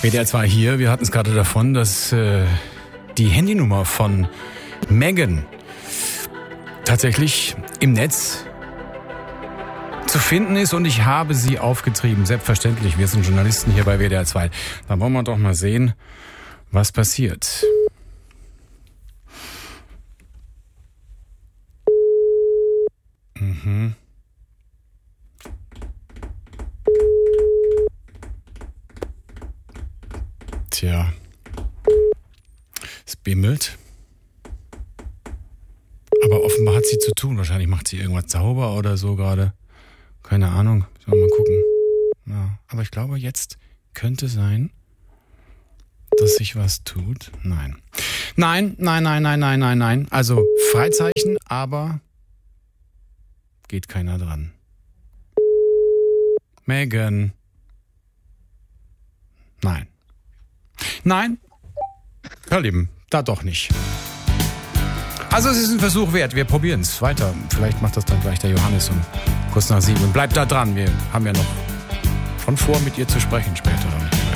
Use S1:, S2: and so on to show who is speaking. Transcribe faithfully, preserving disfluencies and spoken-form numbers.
S1: W D R zwei hier, wir hatten es gerade davon, dass äh, die Handynummer von Meghan tatsächlich im Netz zu finden ist und ich habe sie aufgetrieben. Selbstverständlich, wir sind Journalisten hier bei W D R zwei. Dann wollen wir doch mal sehen, was passiert. Mhm. Tja, es bimmelt. Aber offenbar hat sie zu tun. Wahrscheinlich macht sie irgendwas sauber oder so gerade. Keine Ahnung. Sollen wir mal gucken. Ja, aber ich glaube, jetzt könnte sein, dass sich was tut. Nein. Nein, nein, nein, nein, nein, nein, nein. Also Freizeichen, aber geht keiner dran. Meghan. Nein. Nein, Herr Lieben, da doch nicht. Also es ist ein Versuch wert, wir probieren es weiter. Vielleicht macht das dann gleich der Johannes um kurz nach sieben. Und bleibt da dran, wir haben ja noch schon vor, mit ihr zu sprechen später dann.